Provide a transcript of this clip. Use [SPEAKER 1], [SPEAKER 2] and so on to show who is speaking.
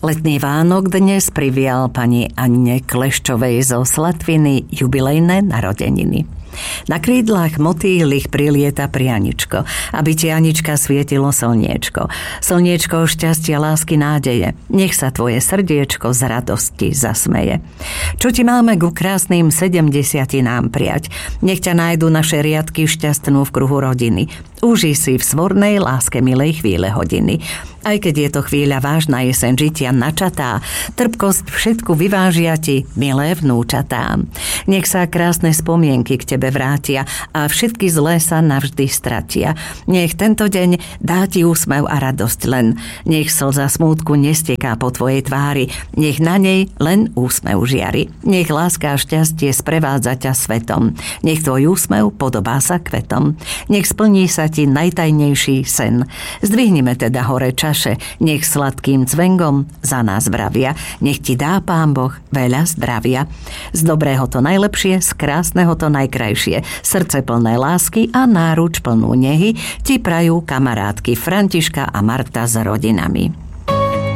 [SPEAKER 1] Letný Vánok dnes privial pani Anne Kleščovej zo Slatviny jubilejné narodeniny. Na krídlach motýlich prilieta prianičko, aby ti Anička svietilo slniečko. Slniečko šťastia, lásky, nádeje. Nech sa tvoje srdiečko z radosti zasmeje. Čo ti máme ku krásnym 70-tinám prijať? Nech ťa nájdu naše riadky šťastnú v kruhu rodiny. Užij si v svornej láske milej chvíle hodiny. Aj keď je to chvíľa vážna, jeseň žitia načatá, trpkosť všetku vyvážia ti, milé vnúčatá. Nech sa krásne spomienky k tebe vrátia a všetky zlé sa navždy stratia. Nech tento deň dá ti úsmev a radosť len. Nech slza smútku nesteká po tvojej tvári. Nech na nej len úsmev žiari. Nech láska a šťastie sprevádza ťa svetom. Nech tvoj úsmev podobá sa kvetom. Nech splní sa ti najtajnejší sen. Zdvihnime teda hore čaše, nech sladkým cvengom za nás vravia. Nech ti dá Pán Boh veľa zdravia. Z dobrého to najlepšie, z krásneho to najkrajšie. Srdce plné lásky a náruč plnú nehy ti prajú kamarátky Františka a Marta s rodinami.